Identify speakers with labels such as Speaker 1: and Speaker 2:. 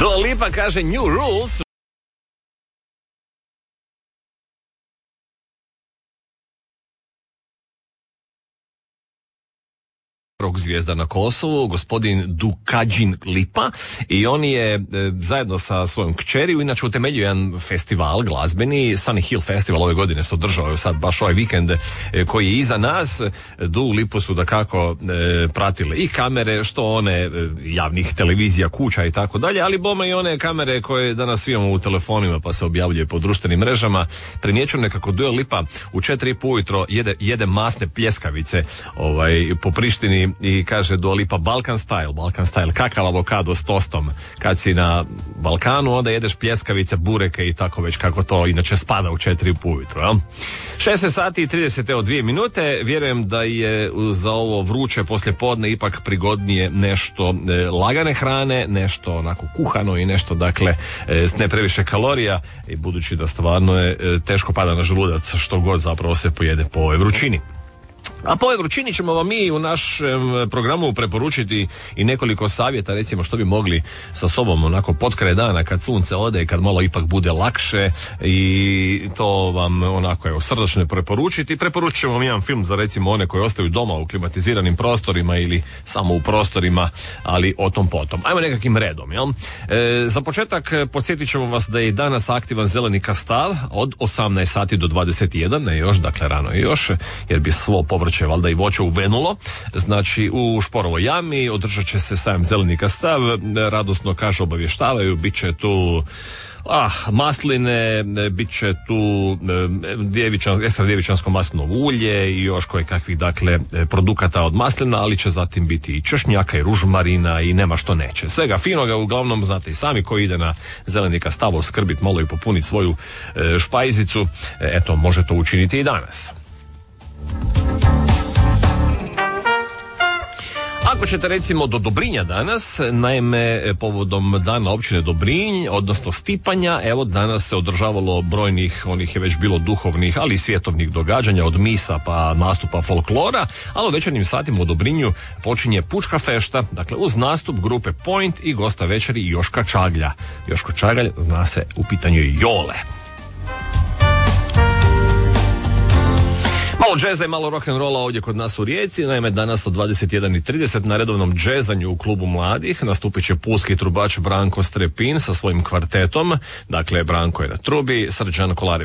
Speaker 1: Dua Lipa kaže New Rules. Rock zvijezda na Kosovu, gospodin Dukadžin Lipa, i on je zajedno sa svojom kćeri inače utemeljio jedan festival glazbeni, Sunny Hill Festival, ove godine se održao sad baš ovaj vikend koji je iza nas. Dua Lipu su dakako pratile i kamere, što one javnih televizija, kuća i tako dalje, ali bome i one kamere koje danas svi imamo u telefonima pa se objavljuje po društvenim mrežama. Primjećujem nekako Dua Lipa u 4:30 ujutro jede masne pljeskavice po Prištini i kaže Dua Lipa Balkan style, kakav avokado s tostom. Kad si na Balkanu, onda jedeš pljeskavice, bureke i tako već kako to inače spada u 4:30 ujutro. 16 sati i 32 minute. Vjerujem da je za ovo vruće poslijepodne ipak prigodnije nešto lagane hrane, nešto onako kuhano i nešto dakle s ne previše kalorija, i budući da stvarno je teško pada na želudac što god zapravo se pojede po ovoj vrućini. A po ovoj vrućini ćemo vam mi u našem programu preporučiti i nekoliko savjeta, recimo što bi mogli sa sobom onako potkraj dana kad sunce ode i kad malo ipak bude lakše, i to vam onako evo srdačno preporučiti. Preporučit ćemo vam jedan film za recimo one koji ostaju doma u klimatiziranim prostorima ili samo u prostorima, ali o tom potom. Ajmo nekakvim redom, jel? Za početak podsjetit ćemo vas da je danas aktivan zeleni kastav od 18 sati do 21, ne još, dakle rano je još, jer bi svo povrće valjda i voće uvenulo. Znači u Šporovoj jami održat će se sajam zeleni kastav, radosno kažu obavještavaju, bit će tu masline, bit će tu ekstra djevičansko maslinovo ulje i još koje kakvih dakle produkata od maslina, ali će zatim biti i češnjaka i ružmarina i nema što neće. Svega finoga, uglavnom znate i sami ko ide na zeleni kastav skrbit malo i popuniti svoju špajzicu, eto može to učiniti i danas. Ako ćete recimo do Dobrinja danas, naime povodom dana općine Dobrinj, odnosno Stipanja, evo danas se održavalo brojnih, onih je već bilo duhovnih, ali i svjetovnih događanja, od misa pa nastupa folklora, ali u večernjim satima u Dobrinju počinje pučka fešta, dakle uz nastup grupe Point i gosta večeri Joška Čaglja. Joško Čagalj, zna se, u pitanju je Jole. Malo džeza i malo rock'n'rolla ovdje kod nas u Rijeci. Naime, danas od 21:30 na redovnom džezanju u klubu mladih nastupit će pulski trubač Branko Strepin sa svojim kvartetom. Dakle, Branko je na trubi, Srđan Kolarević